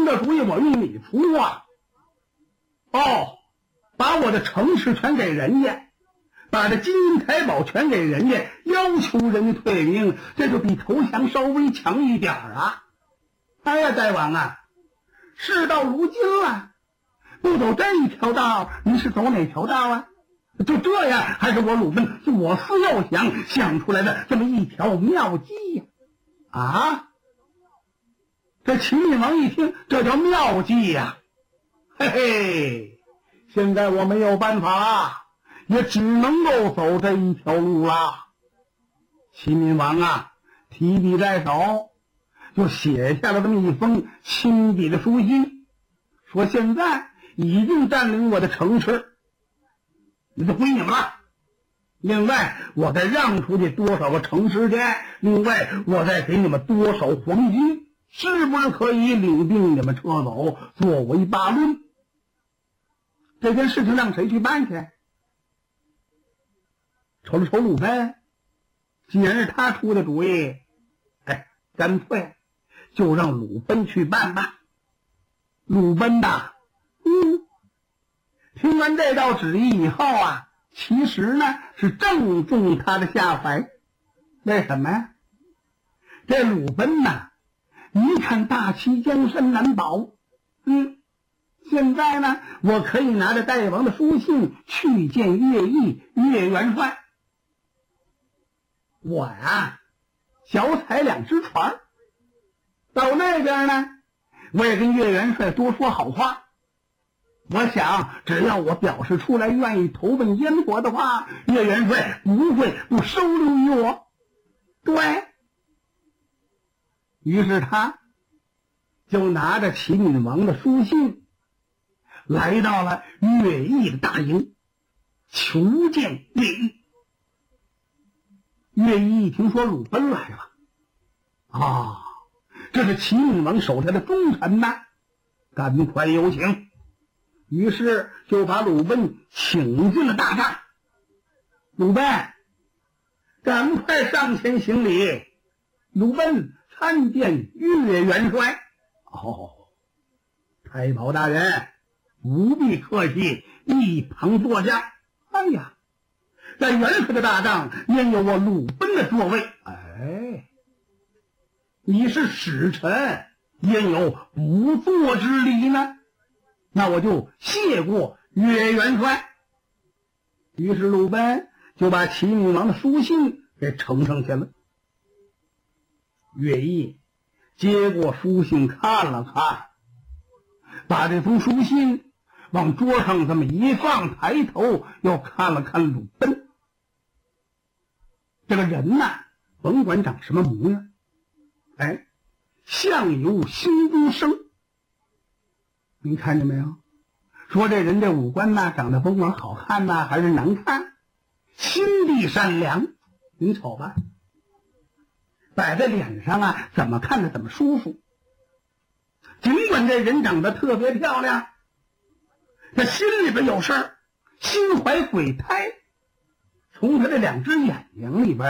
这主意我用你出啊。哦，把我的城池全给人家，把这金银财宝全给人家，要求人家退兵，这就比投降稍微强一点啊。哎呀，大王啊，事到如今了，不走这一条道，您是走哪条道啊？就这样，还是我鲁班左思右想出来的这么一条妙计呀！啊！这齐闵王一听，这叫妙计呀！嘿嘿，现在我没有办法了，也只能够走这一条路了。齐闵王啊，提笔在手，就写下了这么一封亲笔的书信，说现在已经占领我的城池，那就归你们了。另外，我再让出去多少个城池去？另外，我再给你们多少黄金？是不是可以领兵你们撤走，作为罢论？这件事情让谁去办去？瞅了瞅鲁班，既然是他出的主意，干脆就让鲁班去办吧。鲁班呐，听完这道旨意以后啊，其实呢是正中他的下怀。为什么呀？这鲁班呐，一看大齐江山难保，现在呢，我可以拿着大王的书信去见乐毅岳元帅。我呀，脚踩2只船，到那边呢，我也跟岳元帅多说好话。我想，只要我表示出来愿意投奔燕国的话，岳元帅不会不收留于我。对。于是他就拿着齐闵王的书信，来到了乐毅的大营，求见乐毅。乐毅一听说鲁班来了，这是齐闵王手下的忠臣呐，赶快有请。于是就把鲁班请进了大帐。鲁班，赶快上前行礼。鲁班参见岳元帅。太保大人，不必客气，一旁坐下。哎呀，在元帅的大帐焉有我鲁班的座位？你是使臣，焉有不坐之理呢？那我就谢过岳元帅。于是鲁班就把齐闵王的书信给呈上去了。乐毅接过书信看了看，把这封书信往桌上这么一放，抬头又看了看鲁班。这个人呐，甭管长什么模样，相由心中生。您看见没有？说这人这五官呐，长得甭管好看呐还是难看，心地善良。您瞅吧，摆在脸上啊，怎么看着怎么舒服。尽管这人长得特别漂亮，他心里边有事儿，心怀鬼胎。从他这2只眼睛里边